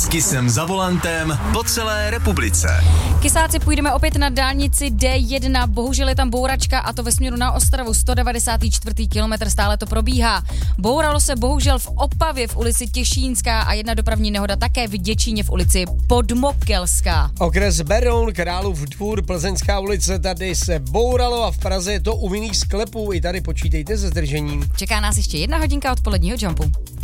S Kissem za volantem po celé republice. Kysáci, půjdeme opět na dálnici D1, bohužel je tam bouračka a to ve směru na Ostravu, 194. kilometr, stále to probíhá. Bouralo se bohužel v Opavě v ulici Těšínská a jedna dopravní nehoda také v Děčíně v ulici Podmokelská. Okres Beroun, Králův Dvůr, Plzeňská ulice, tady se bouralo a v Praze je to u vinných sklepů, i tady počítejte se zdržením. Čeká nás ještě 1 hodinka odpoledního jumpu.